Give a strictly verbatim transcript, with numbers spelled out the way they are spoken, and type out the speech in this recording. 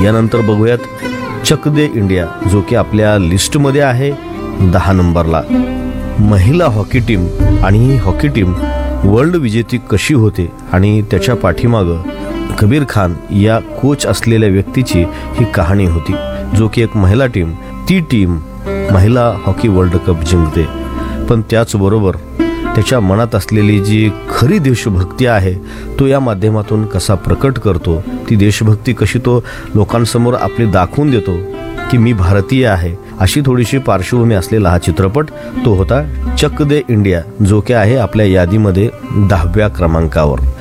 यानंतर बघूयात चक दे इंडिया, जो की आपल्या लिस्टमध्ये आहे दहा नंबरला. महिला हॉकी टीम आणि ही हॉकी टीम वर्ल्ड विजेती कशी होते आणि त्याच्या पाठीमागं कबीर खान या कोच असलेल्या व्यक्तीची ही कहाणी होती, जो की एक महिला टीम, ती टीम महिला हॉकी वर्ल्ड कप जिंकते. पण त्याचबरोबर त्याच्या मनात असलेली जी खरी देशभक्ती आहे तो या माध्यमातून कसा प्रकट करतो, ती देशभक्ती कशी तो लोकांसमोर आपली दाखवून देतो की मी भारतीय आहे, अशी थोडीशी पार्श्वभूमी असलेला हा चित्रपट तो होता चक दे इंडिया, जो की आहे आपल्या यादीमध्ये दहाव्या क्रमांकावर.